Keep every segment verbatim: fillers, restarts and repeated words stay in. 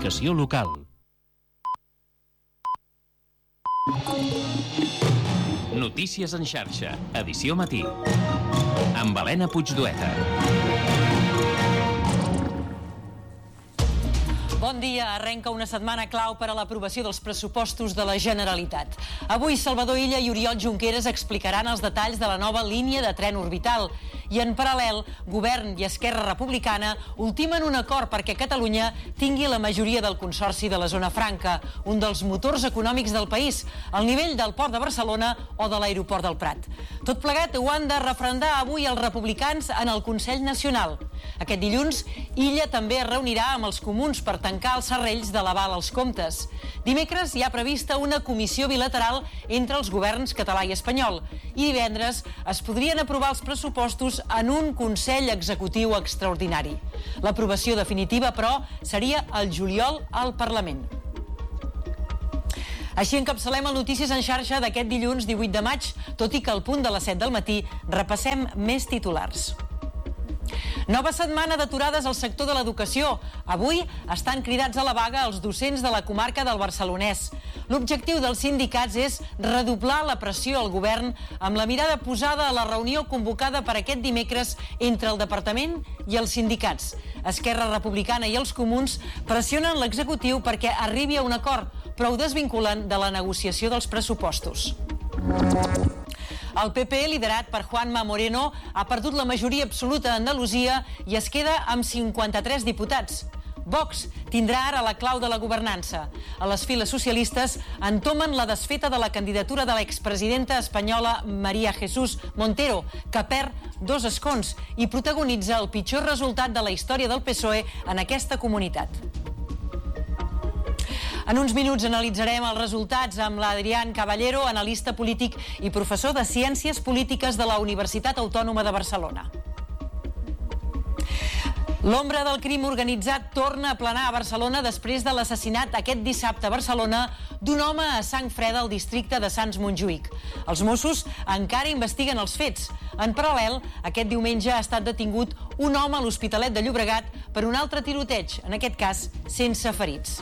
comunicació local. Notícies en xarxa, edició matí. Amb Helena Puigdueta. Bon dia. Arrenca una setmana clau per a l'aprovació dels pressupostos de la Generalitat. Avui Salvador Illa i Oriol Junqueras explicaran els detalls de la nova línia de tren orbital. I en paral·lel, Govern i Esquerra Republicana ultimen un acord perquè Catalunya tingui la majoria del Consorci de la Zona Franca, un dels motors econòmics del país, al nivell del Port de Barcelona o de l'Aeroport del Prat. Tot plegat ho han de referendar avui els republicans en el Consell Nacional. Aquest dilluns, Illa també es reunirà amb els comuns per tancar els serrells de l'aval als comptes. Dimecres hi ha prevista una comissió bilateral entre els governs català i espanyol i divendres es podrien aprovar els pressupostos en un Consell Executiu extraordinari. L'aprovació definitiva, però, seria el juliol al Parlament. Així encapçalem el Notícies en xarxa d'aquest dilluns divuit de maig, tot i que al punt de les set del matí repassem més titulars. Nova setmana d'aturades al sector de l'educació. Avui estan cridats a la vaga els docents de la comarca del Barcelonès. L'objectiu dels sindicats és redoblar la pressió al govern amb la mirada posada a la reunió convocada per aquest dimecres entre el departament i els sindicats. Esquerra Republicana i els comuns pressionen l'executiu perquè arribi a un acord, però ho desvinculen de la negociació dels pressupostos. El P P, liderat per Juanma Moreno, ha perdut la majoria absoluta a Andalusia i es queda amb cinquanta-tres diputats. Vox tindrà ara la clau de la governança. A les files socialistes entomen la desfeta de la candidatura de l'expresidenta espanyola María Jesús Montero, que perd dos escons i protagonitza el pitjor resultat de la història del P S O E en aquesta comunitat. En uns minuts analitzarem els resultats amb l'Adrián Caballero, analista polític i professor de Ciències Polítiques de la Universitat Autònoma de Barcelona. L'ombra del crim organitzat torna a planar a Barcelona després de l'assassinat aquest dissabte a Barcelona d'un home a sang freda al districte de Sants Montjuïc. Els Mossos encara investiguen els fets. En paral·lel, aquest diumenge ha estat detingut un home a l'Hospitalet de Llobregat per un altre tiroteig, en aquest cas sense ferits.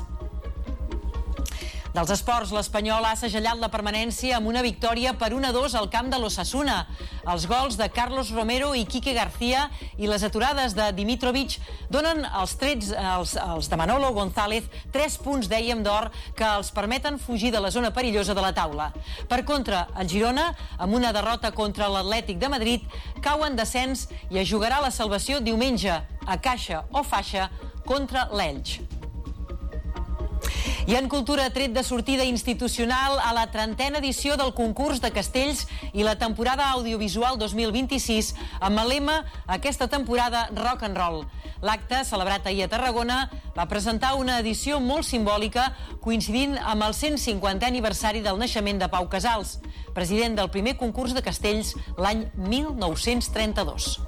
Dels esports, l'Espanyol ha segellat la permanència amb una victòria per un a dos al camp de l'Osasuna. Els gols de Carlos Romero i Quique García i les aturades de Dimitrovic donen als trets als, als de Manolo González tres punts, dèiem, d'or que els permeten fugir de la zona perillosa de la taula. Per contra, el Girona, amb una derrota contra l'Atlètic de Madrid, cau en descens i es jugarà la salvació diumenge a caixa o faixa contra l'Elx. I en cultura, tret de sortida institucional a la trentena edició del concurs de castells i la temporada audiovisual dos mil vint-i-sis amb el lema aquesta temporada Rock and Roll. L'acte, celebrat ahir a Tarragona, va presentar una edició molt simbòlica coincidint amb el cent cinquantè aniversari del naixement de Pau Casals, president del primer concurs de castells l'any mil nou-cents trenta-dos.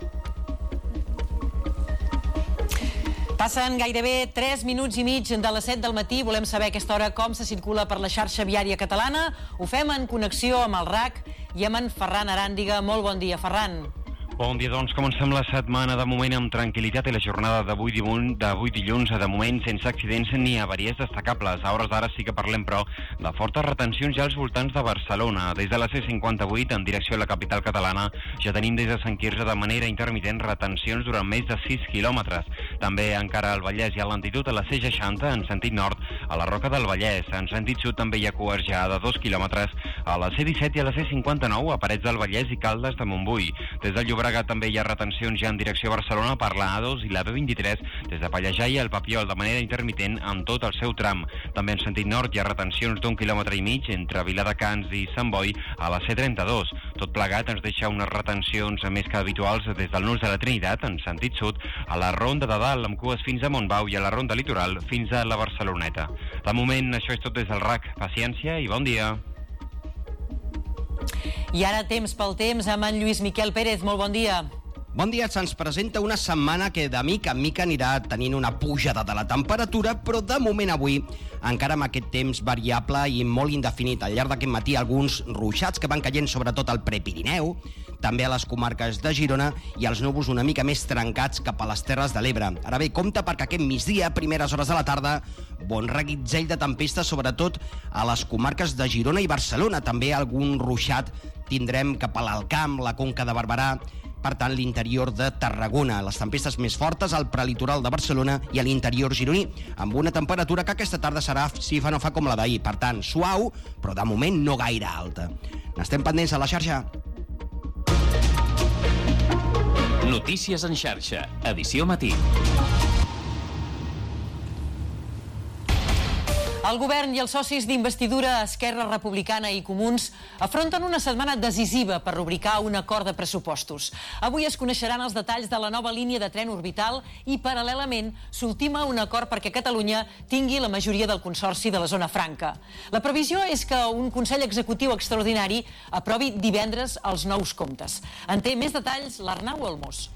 Passen gairebé tres minuts i mig de les set del matí. Volem saber a aquesta hora com se circula per la xarxa viària catalana. Ho fem en connexió amb el R A C i amb en Ferran Aràndiga. Molt bon dia, Ferran. Bon dia, doncs comencem la setmana de moment amb tranquil·litat i la jornada d'avui dilluns, d'avui dilluns de moment sense accidents ni avaries destacables. A hores d'ara sí que parlem, però, de fortes retencions ja als voltants de Barcelona. Des de la C cinquanta-vuit en direcció a la capital catalana ja tenim des de Sant Quirze de manera intermitent retencions durant més de sis quilòmetres. També encara al Vallès hi ha lentitud a la C seixanta en sentit nord a la Roca del Vallès. En sentit sud també hi ha cues ja de dos quilòmetres a la C disset i a la C cinquanta-nou a Parets del Vallès i Caldes de Montbui. Des del Llobregat també hi ha retencions ja en direcció a Barcelona per la A dos i la B vint-i-tres des de Pallejà i el Papiol de manera intermitent en tot el seu tram. També en sentit nord hi ha retencions d'un quilòmetre i mig entre Viladecans i Sant Boi a la C trenta-dos. Tot plegat ens deixa unes retencions més que habituals des del Nus de la Trinitat en sentit sud a la Ronda de Dalt amb cues fins a Montbau i a la Ronda Litoral fins a la Barceloneta. De moment això és tot des del R A C. Paciència i bon dia. I ara temps pel temps amb en Lluís Miquel Pérez. Molt bon dia. Bon dia, se'ns presenta una setmana que de mica en mica anirà tenint una pujada de la temperatura, però de moment avui, encara amb aquest temps variable i molt indefinit, al llarg d'aquest matí alguns ruixats que van caient sobretot al Prepirineu, també a les comarques de Girona i els núvols una mica més trencats cap a les Terres de l'Ebre. Ara bé, compte perquè aquest migdia, primeres hores de la tarda, bon reguitzell de tempesta, sobretot a les comarques de Girona i Barcelona. També algun ruixat tindrem cap a l'Alt Camp, la Conca de Barberà, per tant, l'interior de Tarragona. Les tempestes més fortes al prelitoral de Barcelona i a l'interior gironí, amb una temperatura que aquesta tarda serà, si fa no fa, com la d'ahir. Per tant, suau, però de moment no gaire alta. N'estem pendents a la xarxa. Notícies en xarxa, edició matí. El govern i els socis d'investidura Esquerra Republicana i Comuns afronten una setmana decisiva per rubricar un acord de pressupostos. Avui es coneixeran els detalls de la nova línia de tren orbital i, paral·lelament, s'ultima un acord perquè Catalunya tingui la majoria del Consorci de la Zona Franca. La previsió és que un Consell Executiu extraordinari aprovi divendres els nous comptes. En té més detalls l'Arnau Olmos.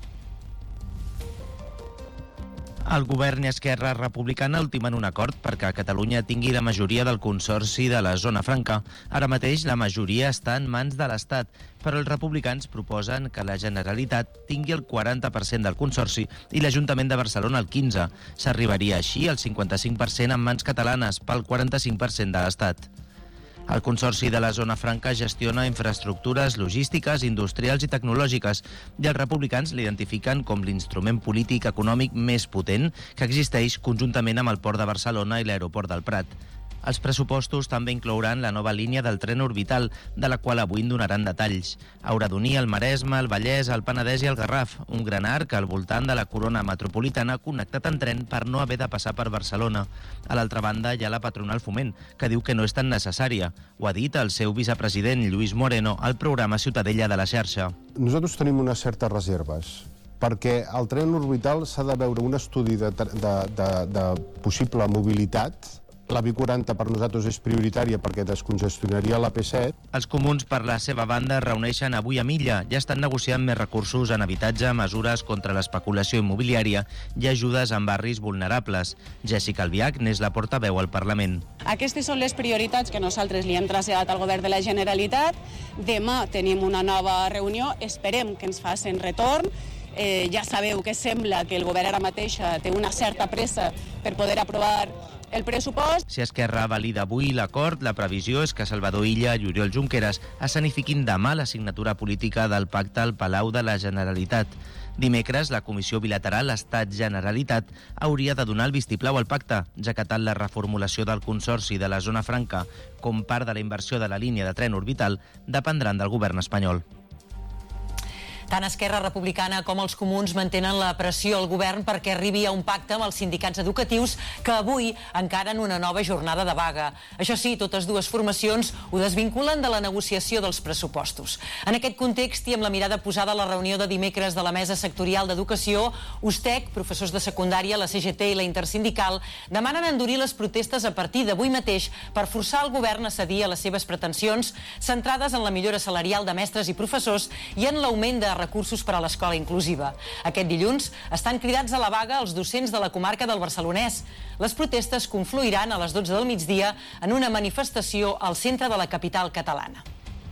El govern i Esquerra Republicana ultimen un acord perquè Catalunya tingui la majoria del Consorci de la Zona Franca. Ara mateix la majoria està en mans de l'Estat, però els republicans proposen que la Generalitat tingui el quaranta per cent del Consorci i l'Ajuntament de Barcelona el quinze per cent. S'arribaria així al cinquanta-cinc per cent en mans catalanes pel quaranta-cinc per cent de l'Estat. El Consorci de la Zona Franca gestiona infraestructures logístiques, industrials i tecnològiques i els republicans l'identifiquen com l'instrument polític econòmic més potent que existeix conjuntament amb el Port de Barcelona i l'Aeroport del Prat. Els pressupostos també inclouran la nova línia del tren orbital, de la qual avui en donaran detalls. Haurà d'unir el Maresme, el Vallès, el Penedès i el Garraf, un gran arc al voltant de la corona metropolitana connectat en tren per no haver de passar per Barcelona. A l'altra banda hi ha la patronal Foment, que diu que no és tan necessària. Ho ha dit el seu vicepresident, Lluís Moreno, al programa Ciutadella de la xarxa. Nosaltres tenim unes certes reserves, perquè el tren orbital s'ha de veure un estudi de, de, de, de possible mobilitat. La B quaranta per nosaltres és prioritària perquè descongestionaria la P set. Els comuns, per la seva banda, es reuneixen avui a Milla. Ja estan negociant més recursos en habitatge, mesures contra l'especulació immobiliària i ajudes en barris vulnerables. Jessica Albiach n'és la portaveu al Parlament. Aquestes són les prioritats que nosaltres li hem traslladat al govern de la Generalitat. Demà tenim una nova reunió, esperem que ens facin retorn. Eh, ja sabeu que sembla que el govern ara mateixa té una certa pressa per poder aprovar el pressupost. Si Esquerra valida avui l'acord, la previsió és que Salvador Illa i Oriol Junqueras escenifiquin demà la signatura política del pacte al Palau de la Generalitat. Dimecres, la Comissió Bilateral Estat-Generalitat hauria de donar el vistiplau al pacte, ja que tant la reformulació del Consorci de la Zona Franca com part de la inversió de la línia de tren orbital dependran del govern espanyol. Tant Esquerra Republicana com els comuns mantenen la pressió al govern perquè arribi a un pacte amb els sindicats educatius que avui encaren una nova jornada de vaga. Això sí, totes dues formacions ho desvinculen de la negociació dels pressupostos. En aquest context i amb la mirada posada a la reunió de dimecres de la Mesa Sectorial d'Educació, USTEC, professors de secundària, la C G T i la Intersindical demanen endurir les protestes a partir d'avui mateix per forçar el govern a cedir a les seves pretensions centrades en la millora salarial de mestres i professors i en l'augment de recursos per a l'escola inclusiva. Aquest dilluns estan cridats a la vaga els docents de la comarca del Barcelonès. Les protestes confluiran a les dotze del migdia en una manifestació al centre de la capital catalana.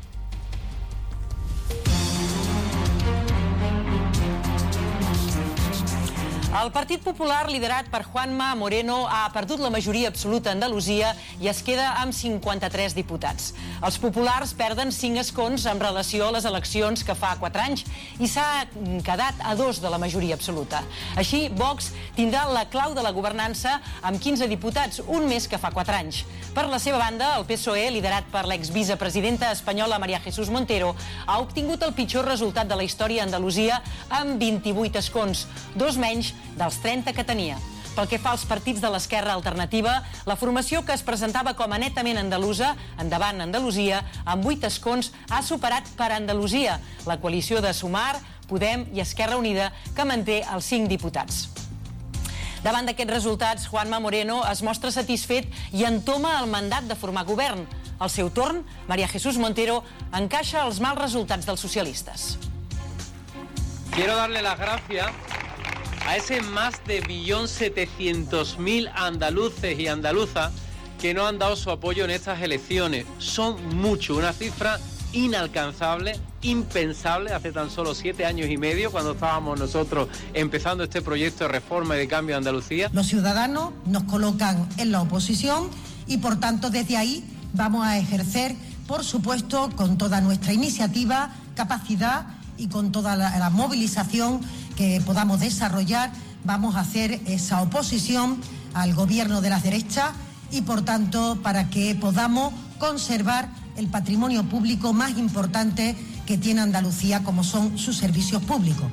El Partit Popular, liderat per Juanma Moreno, ha perdut la majoria absoluta a Andalusia i es queda amb cinquanta-tres diputats. Els populars perden cinc escons en relació a les eleccions que fa quatre anys i s'ha quedat a dos de la majoria absoluta. Així, Vox tindrà la clau de la governança amb quinze diputats, un més que fa quatre anys. Per la seva banda, el P S O E, liderat per l'exvicepresidenta espanyola María Jesús Montero, ha obtingut el pitjor resultat de la història a Andalusia amb vint-i-vuit escons, dos menys dels trenta que tenia. Pel que fa als partits de l'esquerra alternativa, la formació que es presentava com a netament andalusa, Endavant Andalusia, amb vuit escons, ha superat per Andalusia, la coalició de Sumar, Podem i Esquerra Unida, que manté els cinc diputats. Davant d'aquests resultats, Juanma Moreno es mostra satisfet i entoma el mandat de formar govern. Al seu torn, María Jesús Montero encaixa els mals resultats dels socialistes. Quiero darle las gracias a ese más de un millón setecientos mil andaluces y andaluzas que nos han dado su apoyo en estas elecciones. Son muchos, una cifra inalcanzable, impensable, hace tan solo siete años y medio, cuando estábamos nosotros empezando este proyecto de reforma y de cambio de Andalucía. Los ciudadanos nos colocan en la oposición y, por tanto, desde ahí vamos a ejercer, por supuesto, con toda nuestra iniciativa, capacidad y con toda la, la movilización que podamos desarrollar, vamos a hacer esa oposición al gobierno de las derechas y, por tanto, para que podamos conservar el patrimonio público más importante que tiene Andalucía, como són sus servicios públicos.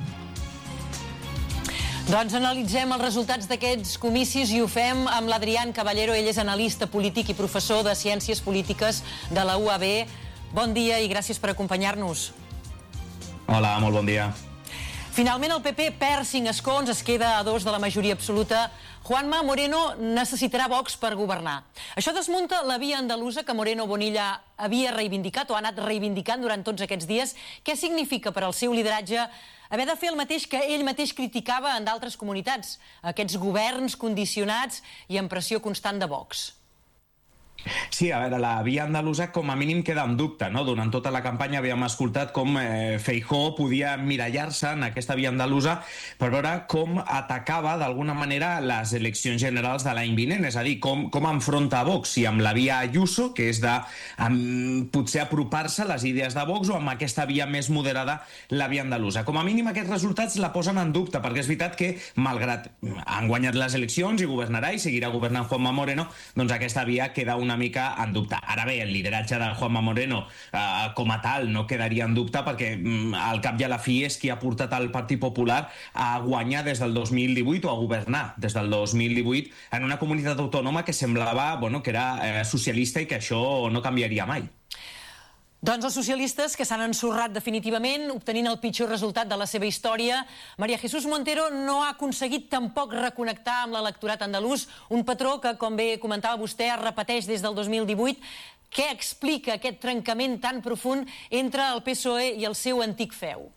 Doncs analitzem els resultats d'aquests comicis i ho fem amb l'Adrián Caballero. Ell és analista polític i professor de Ciències Polítiques de la U A B. Bon dia i gràcies per acompanyar-nos. Hola, molt bon dia. Finalment el P P perd cinc escons, es queda a dos de la majoria absoluta. Juanma Moreno necessitarà Vox per governar. Això desmunta la via andalusa que Moreno Bonilla havia reivindicat o ha anat reivindicant durant tots aquests dies. Què significa per al seu lideratge haver de fer el mateix que ell mateix criticava en d'altres comunitats? Aquests governs condicionats i amb pressió constant de Vox. Sí, a veure, la via andalusa com a mínim queda en dubte, no? Durant tota la campanya havíem escoltat com eh, Feijóo podia mirallar-se en aquesta via andalusa per veure com atacava d'alguna manera les eleccions generals de l'any vinent, és a dir, com, com enfronta a Vox, si amb la via Ayuso, que és de um, potser apropar-se a les idees de Vox, o amb aquesta via més moderada, la via andalusa. Com a mínim aquests resultats la posen en dubte, perquè és veritat que, malgrat han guanyat les eleccions i governarà i seguirà governant Juanma Moreno, doncs aquesta via queda una una mica en dubte. Ara bé, el lideratge de Juanma Moreno eh, com a tal no quedaria en dubte perquè mm, al cap i a la fi és qui ha portat el Partit Popular a guanyar des del dos mil divuit o a governar des del dos mil divuit en una comunitat autònoma que semblava bueno, que era eh, socialista i que això no canviaria mai. Doncs els socialistes que s'han ensorrat definitivament, obtenint el pitjor resultat de la seva història. María Jesús Montero no ha aconseguit tampoc reconnectar amb l'electorat andalús, un patró que, com bé comentava vostè, es repeteix des del dos mil divuit. Què explica aquest trencament tan profund entre el P S O E i el seu antic feu?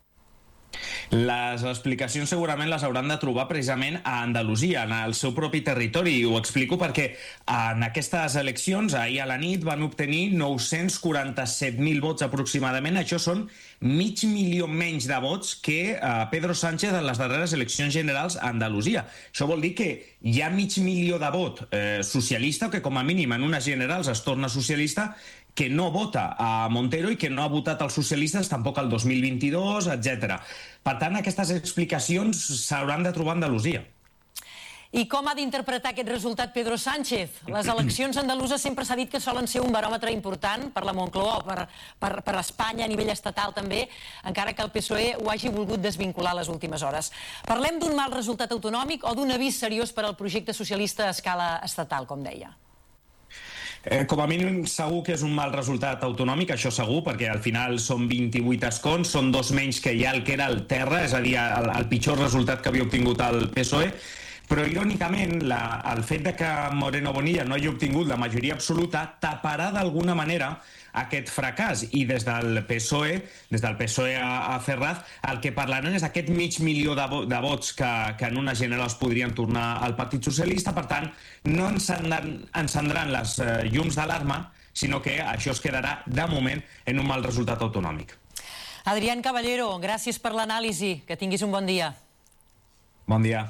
Les explicacions segurament les hauran de trobar precisament a Andalusia, en el seu propi territori, i ho explico perquè en aquestes eleccions, ahir a la nit, van obtenir nou-cents quaranta-set mil vots aproximadament. Això són mig milió menys de vots que eh, Pedro Sánchez en les darreres eleccions generals a Andalusia. Això vol dir que hi ha mig milió de vot eh, socialista, que com a mínim en unes generals es torna socialista, que no vota a Montero i que no ha votat els socialistes tampoc el dos mil vint-i-dos, etcètera. Per tant, aquestes explicacions s'hauran de trobar a Andalusia. I com ha d'interpretar aquest resultat Pedro Sánchez? Les eleccions andaluses sempre s'ha dit que solen ser un baròmetre important per la Moncloa o per, per, per Espanya a nivell estatal també, encara que el P S O E ho hagi volgut desvincular les últimes hores. Parlem d'un mal resultat autonòmic o d'un avís seriós per al projecte socialista a escala estatal, com deia? Eh, com a mínim segur que és un mal resultat autonòmic, això segur, perquè al final són vint-i-vuit escons, són dos menys que ja el que era el terra, és a dir, el, el pitjor resultat que havia obtingut el P S O E, però irònicament la, el fet de que Moreno Bonilla no hagi obtingut la majoria absoluta taparà d'alguna manera aquest fracàs, i des del P S O E, des del P S O E a, a Ferraz, el que parlaran és aquest mig milió de, vo de vots que, que en una general es podrien tornar al Partit Socialista. Per tant, no encendran, encendran les eh, llums d'alarma, sinó que això es quedarà, de moment, en un mal resultat autonòmic. Adrián Caballero, gràcies per l'anàlisi. Que tinguis un bon dia. Bon dia.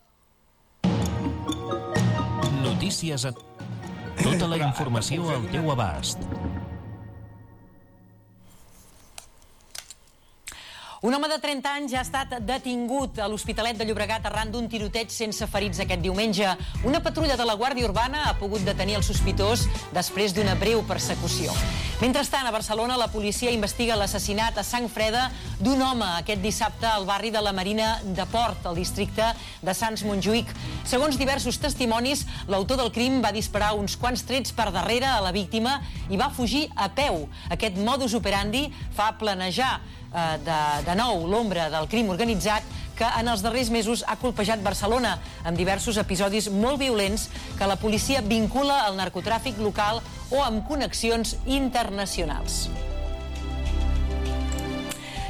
Notícies a... Tota la informació al teu abast. Un home de trenta anys ja ha estat detingut a l'Hospitalet de Llobregat arran d'un tiroteig sense ferits aquest diumenge. Una patrulla de la Guàrdia Urbana ha pogut detenir el sospitós després d'una breu persecució. Mentrestant, a Barcelona, la policia investiga l'assassinat a sang freda d'un home aquest dissabte al barri de la Marina de Port, al districte de Sants Montjuïc. Segons diversos testimonis, l'autor del crim va disparar uns quants trets per darrere a la víctima i va fugir a peu. Aquest modus operandi fa planejar De, de nou l'ombra del crim organitzat que en els darrers mesos ha colpejat Barcelona amb diversos episodis molt violents que la policia vincula al narcotràfic local o amb connexions internacionals.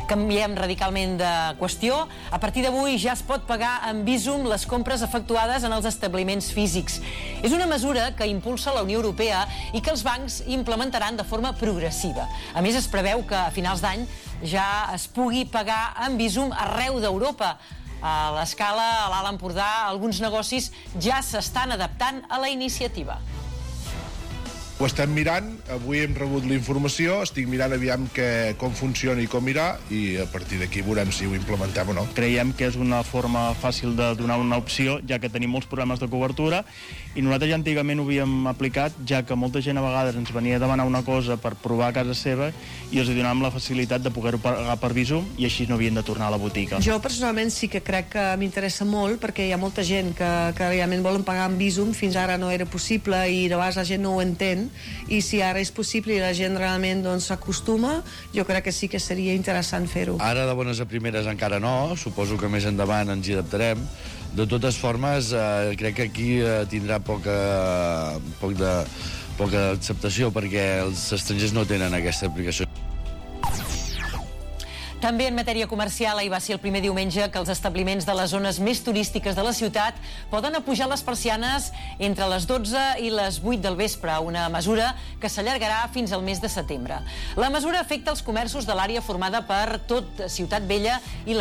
Canviem radicalment de qüestió. A partir d'avui ja es pot pagar amb Bizum les compres efectuades en els establiments físics. És una mesura que impulsa la Unió Europea i que els bancs implementaran de forma progressiva. A més, es preveu que a finals d'any ja es pugui pagar amb Bizum arreu d'Europa. A l'escala, a l'Alt Empordà, alguns negocis ja s'estan adaptant a la iniciativa. Ho estem mirant, avui hem rebut la informació, estic mirant aviam que, com funciona i com irà, i a partir d'aquí veurem si ho implementem o no. Creiem que és una forma fàcil de donar una opció, ja que tenim molts problemes de cobertura, i nosaltres ja antigament ho havíem aplicat, ja que molta gent a vegades ens venia a demanar una cosa per provar a casa seva i els donàvem la facilitat de poder-ho pagar per Bizum i així no havien de tornar a la botiga. Jo personalment sí que crec que m'interessa molt perquè hi ha molta gent que, que realment volen pagar amb Bizum, fins ara no era possible i de vegades la gent no ho entén, i si ara és possible i la gent realment s'acostuma, doncs, jo crec que sí que seria interessant fer-ho. Ara de bones a primeres encara no, suposo que més endavant ens hi adaptarem. De totes formes, eh, crec que aquí eh, tindrà poca, poc de, poca acceptació perquè els estrangers no tenen aquesta aplicació. També en matèria comercial, ahir va ser el primer diumenge que els establiments de les zones més turístiques de la ciutat poden apujar les persianes entre les dotze i les vuit del vespre, una mesura que s'allargarà fins al mes de setembre. La mesura afecta els comerços de l'àrea formada per tot Ciutat Vella i la